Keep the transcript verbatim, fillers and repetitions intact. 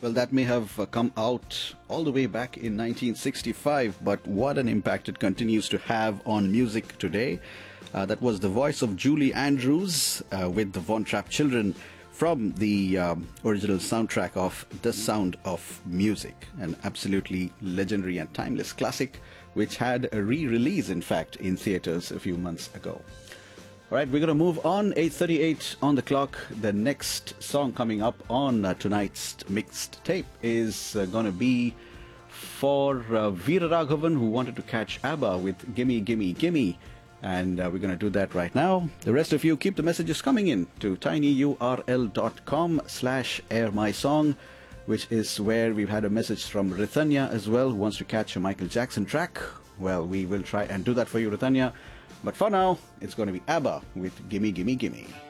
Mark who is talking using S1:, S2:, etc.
S1: Well, that may have uh, come out all the way back in nineteen sixty-five, but what an impact it continues to have on music today. Uh, that was the voice of Julie Andrews uh, with the Von Trapp Children from the um, original soundtrack of The Sound of Music, an absolutely legendary and timeless classic, which had a re-release, in fact, in theaters a few months ago. All right, we're going to move on. eight thirty-eight on the clock. The next song coming up on uh, tonight's mixed tape is uh, going to be for uh, Veera Raghavan, who wanted to catch ABBA with Gimme, Gimme, Gimme. And uh, we're going to do that right now. The rest of you, keep the messages coming in to tinyurl.com slash airmysong, which is where we've had a message from Rithanya as well, who wants to catch a Michael Jackson track. Well, we will try and do that for you, Rithanya. But for now, it's going to be ABBA with Gimme, Gimme, Gimme.